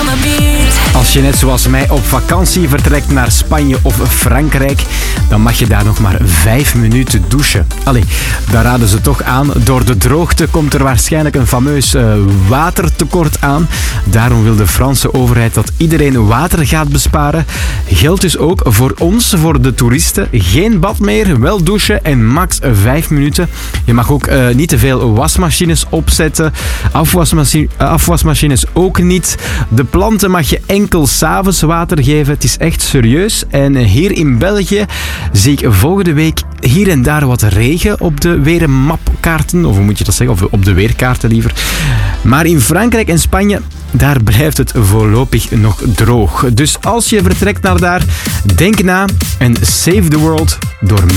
on the beat. Als je net zoals mij op vakantie vertrekt naar Spanje of Frankrijk, dan mag je daar nog maar 5 minuten douchen. Allee, daar raden ze toch aan. Door de droogte komt er waarschijnlijk een fameus watertekort aan. Daarom wil de Franse overheid dat iedereen water gaat besparen. Geldt dus ook voor ons, voor de toeristen. Geen bad meer, wel douchen en max 5 minuten. Je mag ook niet te veel wasmachines opzetten. Afwasmachines ook niet. De planten mag je enkel 's avonds water geven. Het is echt serieus. En hier in België zie ik volgende week hier en daar wat regen op de weermapkaarten. Of hoe moet je dat zeggen? Of op de weerkaarten liever. Maar in Frankrijk en Spanje, daar blijft het voorlopig nog droog. Dus als je vertrekt naar daar, denk na en save the world door